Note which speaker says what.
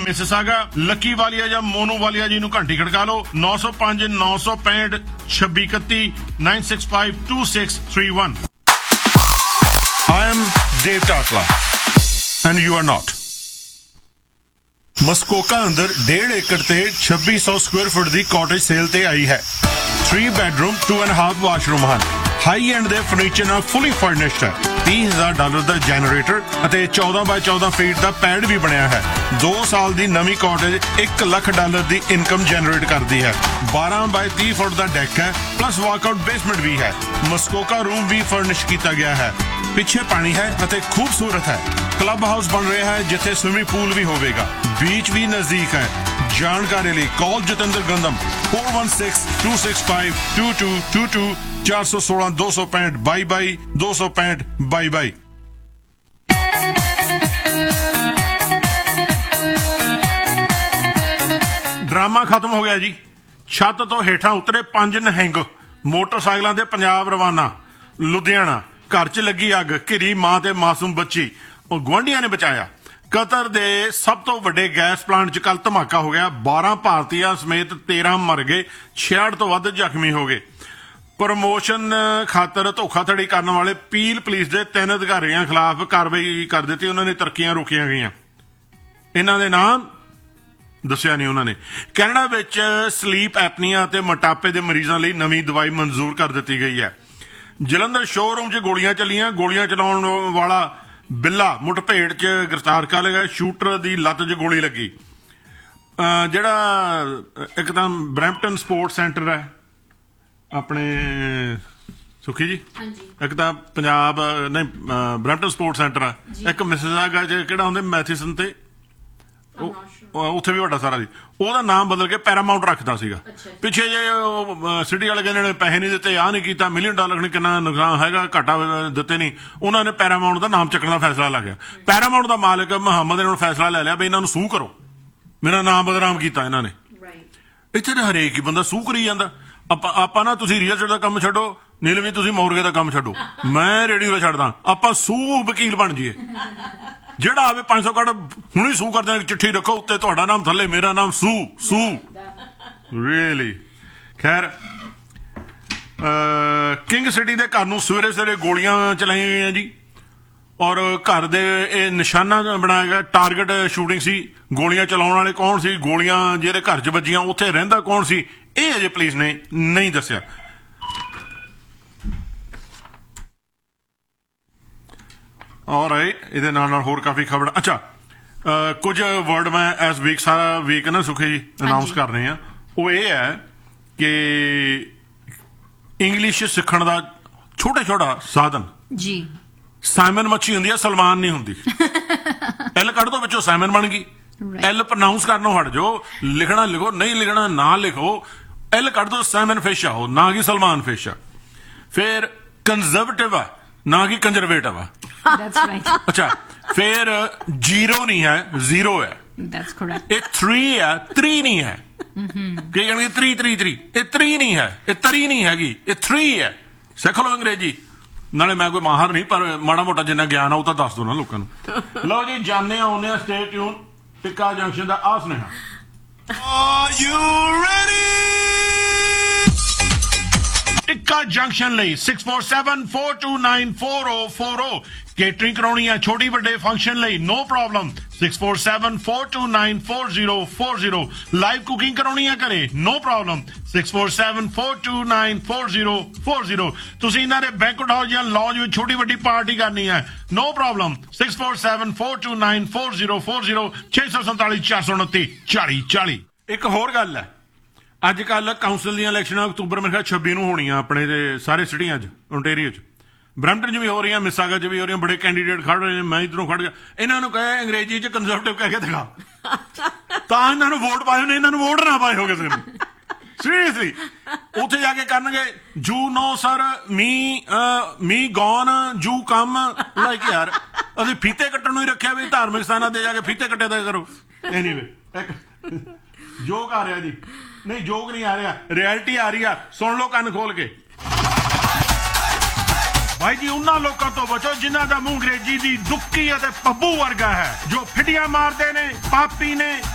Speaker 1: Mississauga, Lucky ਵਾਲੀਆ ਜਾਂ ਮੋਨੂ ਵਾਲੀਆ ਜੀ ਨੂੰ ਘੰਟੀ ਖੜਕਾ ਲਓ 905 965 2631 965 2631। I am Dave Takla and you are not। ਮਸਕੋਕਾ ਅੰਦਰ 1.5 ਏਕੜ ਤੇ 2600 ਸਕੁਅਰ ਫੁੱਟ ਦੀ ਕਾਟੇਜ ਸੇਲ ਤੇ ਆਈ ਹੈ। 3 ਬੈਡਰੂਮ 2.5 ਵਾਸ਼ਰੂਮ ਹਨ। ਹਾਈ ਐਂਡ ਦੇ ਫਰਨੀਚਰ ਨਾਲ ਫੁੱਲੀ ਫਰਨਿਸ਼ਡ ਹੈ। $30,000 ਦਾ ਜਨਰੇਟਰ ਅਤੇ 14 ਬਾਈ 14 ਫੀਟ ਦਾ ਪੈਡ ਵੀ ਬਣਿਆ ਹੈ। 2 ਸਾਲ ਦੀ ਨਵੀਂ ਕਾਟੇਜ $1 ਲੱਖ ਦੀ ਇਨਕਮ ਜਨਰੇਟ ਕਰਦੀ ਹੈ। 12 ਬਾਈ 30 ਫੁੱਟ ਦਾ ਡੈਕ ਹੈ, ਪਲੱਸ ਵਾਕਆਊਟ ਬੇਸਮੈਂਟ ਵੀ ਹੈ। ਮਸਕੋਕਾ ਰੂਮ ਵੀ ਫਰਨਿਸ਼ ਕੀਤਾ ਗਿਆ ਹੈ। ਪਿੱਛੇ ਪਾਣੀ ਹੈ ਅਤੇ ਖੂਬਸੂਰਤ ਹੈ। ਕਲੱਬ ਹਾਊਸ ਬਣ ਰਿਹਾ ਹੈ ਜਿੱਥੇ ਸਵਿਮਿੰਗ ਪੂਲ ਵੀ ਹੋਵੇਗਾ। ਬੀਚ ਵੀ ਨਜ਼ਦੀਕ ਹੈ। ਜਾਣਕਾਰੀ ਲਈ ਕਾਲ ਜਤਿੰਦਰ ਗੰਦਮ 4162652222 416 265 22 265 22। ਡਰਾਮਾ ਖਤਮ ਹੋ ਗਿਆ ਜੀ। ਛੱਤ ਤੋਂ ਹੇਠਾਂ ਉਤਰੇ 5 ਨਿਹੰਗ ਮੋਟਰਸਾਈਕਲਾਂ ਦੇ ਪੰਜਾਬ ਰਵਾਨਾ। ਲੁਧਿਆਣਾ ਘਰ 'ਚ ਲੱਗੀ ਅੱਗ, ਘਿਰੀ ਮਾਂ ਤੇ ਮਾਸੂਮ ਬੱਚੀ, ਉਹ ਗੁਆਂਢੀਆਂ ਨੇ ਬਚਾਇਆ। ਕਤਰ ਦੇ ਸਭ ਤੋਂ ਵੱਡੇ ਗੈਸ ਪਲਾਂਟ 'ਚ ਕੱਲ ਧਮਾਕਾ ਹੋ ਗਿਆ। 12 ਭਾਰਤੀਆਂ ਸਮੇਤ 13 ਮਰ ਗਏ, 66 ਤੋਂ ਵੱਧ ਜ਼ਖਮੀ ਹੋ ਗਏ। ਪ੍ਰਮੋਸ਼ਨ ਖਾਤਰ ਧੋਖਾਧੜੀ ਕਰਨ ਵਾਲੇ ਪੀਲ ਪੁਲਿਸ ਦੇ 3 ਅਧਿਕਾਰੀਆਂ ਖਿਲਾਫ ਕਾਰਵਾਈ ਕਰ ਦਿੱਤੀ। ਉਹਨਾਂ ਨੇ ਤਰੱਕੀਆਂ ਰੋਕੀਆਂ ਗਈਆਂ। ਇਹਨਾਂ ਦੇ ਨਾਮ ਦੱਸਿਆ ਨਹੀਂ ਉਹਨਾਂ ਨੇ। ਕੈਨੇਡਾ ਵਿੱਚ ਸਲੀਪ ਐਪਨੀਆ ਅਤੇ ਮੋਟਾਪੇ ਦੇ ਮਰੀਜ਼ਾਂ ਲਈ ਨਵੀਂ ਦਵਾਈ ਮਨਜ਼ੂਰ ਕਰ ਦਿੱਤੀ ਗਈ ਹੈ। ਜਲੰਧਰ ਸ਼ੋਅਰੂਮ 'ਚ ਗੋਲੀਆਂ ਚੱਲੀਆਂ। ਗੋਲੀਆਂ ਚਲਾਉਣ ਵਾਲਾ ਬਿੱਲਾ ਮੁੱਠਭੇੜ 'ਚ ਗ੍ਰਿਫਤਾਰ ਕਰ ਲਿਆ ਗਿਆ। ਸ਼ੂਟਰ ਦੀ ਲੱਤ 'ਚ ਗੋਲੀ ਲੱਗੀ। ਜਿਹੜਾ ਇੱਕ ਤਾਂ ਬਰੈਂਪਟਨ ਸਪੋਰਟ ਸੈਂਟਰ ਹੈ ਆਪਣੇ ਸੁਖੀ ਜੀ, ਇੱਕ ਤਾਂ ਪੰਜਾਬ ਨਹੀਂ ਬਰੈਂਪਟਨ ਸਪੋਰਟ ਸੈਂਟਰ ਆ, ਇੱਕ ਮਿਸਿਸਾਗਾ ਕਿਹੜਾ ਹੁੰਦੇ ਮੈਥਿਸਨ ਤੇ ਉੱਥੇ ਵੀ ਵੱਡਾ ਸਾਰਾ ਜੀ। ਉਹਦਾ ਨਾਮ ਬਦਲ ਕੇ ਪੈਰਾਮਾਊਂਟ ਰੱਖਦਾ ਸੀਗਾ। ਪਿੱਛੇ ਜੇ ਸਿਟੀ ਵਾਲੇ ਕਹਿੰਦੇ ਨੇ ਪੈਸੇ ਨਹੀਂ ਦਿੱਤੇ, ਆਹ ਨਹੀਂ ਕੀਤਾ, $1 ਮਿਲੀਅਨ ਨੇ ਕਿੰਨਾ ਨੁਕਸਾਨ ਹੈਗਾ, ਘਾਟਾ ਦਿੱਤੇ ਨਹੀਂ। ਉਹਨਾਂ ਨੇ ਪੈਰਾਮਾਊਂਟ ਦਾ ਨਾਮ ਚੱਕਣ ਦਾ ਫੈਸਲਾ ਲੈ ਗਿਆ। ਪੈਰਾਮਾਊਂਟ ਦਾ ਮਾਲਕ ਮੁਹੰਮਦ ਨੇ ਹੁਣ ਫੈਸਲਾ ਲੈ ਲਿਆ ਵੀ ਇਹਨਾਂ ਨੂੰ ਸੂਹ ਕਰੋ, ਮੇਰਾ ਨਾਮ ਬਦਨਾਮ ਕੀਤਾ ਇਹਨਾਂ ਨੇ। ਇੱਥੇ ਤਾਂ ਹਰੇਕ ਹੀ ਬੰਦਾ ਸੂਹ ਕਰੀ ਜਾਂਦਾ। ਆਪਾਂ ਨਾ ਤੁਸੀਂ ਰੀਅਲ ਐਸਟੇਟ ਦਾ ਕੰਮ ਛੱਡੋ, ਨੀਲਵੀਂ ਤੁਸੀਂ ਮੋਰਗੇ ਦਾ ਕੰਮ ਛੱਡੋ, ਮੈਂ ਰੇਡੀਓ ਦਾ ਛੱਡਦਾ। ਆਪਾਂ ਸੂਹ ਵਕੀਲ ਬਣ ਜਾਈਏ। ਜਿਹੜਾ ਆਵੇ 500 ਕਾਰਡ ਹੁਣੇ ਸੂ ਕਰ ਦੇਣਾ, ਚਿੱਠੀ ਰੱਖੋ ਉੱਤੇ ਤੁਹਾਡਾ ਨਾਮ ਥੱਲੇ ਮੇਰਾ ਨਾਮ ਸੂ ਰੀਅਲੀ। ਖੈਰ ਕਿੰਗ ਸਿਟੀ ਦੇ ਘਰ ਨੂੰ ਸਵੇਰੇ ਸਵੇਰੇ ਗੋਲੀਆਂ ਚਲਾਈਆਂ ਗਈਆਂ ਜੀ। ਔਰ ਘਰ ਦੇ ਇਹ ਨਿਸ਼ਾਨਾ ਬਣਾਇਆ ਗਿਆ। ਟਾਰਗੇਟ ਸ਼ੂਟਿੰਗ ਸੀ। ਗੋਲੀਆਂ ਚਲਾਉਣ ਵਾਲੇ ਕੌਣ ਸੀ, ਗੋਲੀਆਂ ਜਿਹੜੇ ਘਰ 'ਚ ਵੱਜੀਆਂ ਉੱਥੇ ਰਹਿੰਦਾ ਕੌਣ ਸੀ, ਇਹ ਅਜੇ ਪੁਲਿਸ ਨੇ ਨਹੀਂ ਦੱਸਿਆ। ਔਰ ਇਹਦੇ ਨਾਲ ਹੋਰ ਕਾਫੀ ਖਬਰ। ਅੱਛਾ, ਕੁਝ ਵਰਡ ਮੈਂ ਇਸ ਵੀਕ ਸਾਰਾ ਵੀਕ ਨਾ ਸੁਖੀ ਜੀ ਅਨਾਉਂਸ ਕਰ ਰਹੇ ਹਾਂ। ਉਹ ਇਹ ਹੈ ਕਿ ਇੰਗਲਿਸ਼ ਸਿੱਖਣ ਦਾ ਛੋਟਾ ਸਾਧਨ ਜੀ ਸਾਈਮਨ ਮੱਛੀ ਹੁੰਦੀ ਹੈ, ਸਲਮਾਨ ਨਹੀਂ ਹੁੰਦੀ। ਐਲ ਕੱਢ ਦੋ ਵਿੱਚੋਂ ਸਾਈਮਨ ਬਣ ਗਈ। ਐਲ ਪ੍ਰੋਨਾਉਂਸ ਕਰਨੋਂ ਹਟ ਜਾਓ, ਲਿਖਣਾ ਲਿਖੋ, ਨਹੀਂ ਲਿਖਣਾ ਨਾ ਲਿਖੋ। ਐਲ ਕੱਢ ਦੋ, ਸਾਈਮਨ ਫਿਸ਼ ਆ ਉਹ, ਨਾ ਕਿ ਸਲਮਾਨ ਫਿਸ਼ ਆ। ਫਿਰ ਕੰਜ਼ਰਵੇਟਿਵ ਆ, ਨਾ ਕਿ ਕੰਜ਼ਰਵੇਟਿਵ ਆ। ਅੱਛਾ, ਫਿਰ ਜ਼ੀਰੋ ਨਹੀਂ ਹੈ, ਜ਼ੀਰੋ ਹੈ। ਇਹ 3 ਹੈ, 3 ਨਹੀਂ ਹੈ। ਕਈ ਜਾਣਗੇ 3 ਇਹ 3 ਨਹੀਂ ਹੈ, ਇਹ ਤਰੀ ਨਹੀਂ ਹੈਗੀ, ਇਹ 3 ਹੈ। ਸਿੱਖ ਲਓ ਅੰਗਰੇਜ਼ੀ। ਨਾਲੇ ਮੈਂ ਕੋਈ ਮਾਹਰ ਨਹੀਂ, ਪਰ ਮਾੜਾ ਮੋਟਾ ਜਿੰਨਾ ਗਿਆਨ ਆ ਉਹ ਤਾਂ ਦੱਸ ਦੋ ਨਾ ਲੋਕਾਂ ਨੂੰ। ਲਓ ਜੀ, ਜਾਣੇ ਆਉਂਦੇ ਆ ਸਟੇ ਟਿਊਨ। ਟਿੱਕਾ ਜੰਕਸ਼ਨ ਦਾ ਆ ਸੁਨੇਹਾ। ਟਿੱਕਾ ਜੰਕਸ਼ਨ ਲਈ 6474294040 ਕੇਟਰਿੰਗ ਕਰਾਉਣੀ ਹੈ ਛੋਟੀ ਵੱਡੇ ਫੰਕਸ਼ਨ ਲਈ, ਨੋ ਪ੍ਰੋਬਲਮ। 6474294040 ਲਾਈਵ ਕੁਕਿੰਗ ਕਰਾਉਣੀ ਹੈ ਘਰੇ, ਨੋ ਪ੍ਰੋਬਲਮ। 6474294040 ਤੁਸੀਂ ਇਹਨਾਂ ਦੇ ਬੈਂਕਟ ਹਾਲ ਜਾਂ ਲੌਂਜ ਵਿੱਚ ਛੋਟੀ ਵੱਡੀ ਪਾਰਟੀ ਕਰਨੀ ਹੈ, ਨੋ ਪ੍ਰੋਬਲਮ। 6474294040 647 429 4040। ਇੱਕ ਹੋਰ ਗੱਲ ਹੈ, ਅੱਜ ਕੱਲ ਕਾਉਂਸਲ ਦੀਆਂ ਇਲੈਕਸ਼ਨਾਂ ਅਕਤੂਬਰ ਮੇਰੇ ਖਿਆਲ 26 ਨੂੰ ਹੋਣੀਆਂ ਆਪਣੇ ਦੇ ਸਾਰੇ ਸਿਟੀਆਂ 'ਚ, ਓਨਟੇਰੀਓ 'ਚ, ਬਰੈਂਪਟਨ 'ਚ ਵੀ ਹੋ ਰਹੀਆਂ, ਮਿਸਾਗਾ 'ਚ ਵੀ ਹੋ ਰਹੀਆਂ। ਬੜੇ ਕੈਂਡੀਡੇਟ ਖੜ ਰਹੇ ਨੇ, ਮੈਂ ਇੱਧਰੋਂ ਖੜ ਗਿਆ। ਇਹਨਾਂ ਨੂੰ ਕਹੇ ਅੰਗਰੇਜ਼ੀ 'ਚ ਕੰਜ਼ਰਵੇਟਿਵ ਕਹਿ ਕੇ ਦਿਖਾ, ਤਾਂ ਇਹਨਾਂ ਨੂੰ ਵੋਟ ਪਾਏ ਨੇ, ਇਹਨਾਂ ਨੂੰ ਵੋਟ ਨਾ ਪਾਏ ਹੋ ਕਿਸੇ ਨੂੰ। ਸੀਰੀਅਸਲੀ ਉੱਥੇ ਜਾ ਕੇ ਕਰਨਗੇ ਜੂ ਨੋ ਸਰ ਮੀ ਗੌਨ ਜੂ ਕਮ। ਲਾਈਕ ਯਾਰ ਅਸੀਂ ਫੀਤੇ ਕੱਟਣ ਨੂੰ ਹੀ ਰੱਖਿਆ ਵੀ, ਧਾਰਮਿਕ ਸਥਾਨਾਂ ਤੇ ਜਾ ਕੇ ਫੀਤੇ ਕੱਟਿਆ ਤਾਂ ਕਰੋ। ਐਨੀਵੇ ਜੋਕ ਆ ਰਿਹਾ ਜੀ, ਨਹੀਂ ਜੋਕ ਨਹੀਂ ਆ ਰਿਹਾ, ਰਿਐਲਿਟੀ ਆ ਰਹੀ ਆ। ਸੁਣ ਲਓ ਕੰਨ ਖੋਲ ਕੇ। ਭਾਈ ਜੀ, ਉਹਨਾਂ ਲੋਕਾਂ ਤੋਂ ਬਚੋ ਜਿਨ੍ਹਾਂ ਦਾ ਮੂੰਹ ਅੰਗਰੇਜ਼ੀ ਦੀ ਦੁੱਕੀ ਅਤੇ ਪੱਬੂ ਵਰਗਾ ਹੈ, ਜੋ ਫਿੱਟੀਆਂ ਮਾਰਦੇ ਨੇ, ਪਾਪੀ ਨੇ,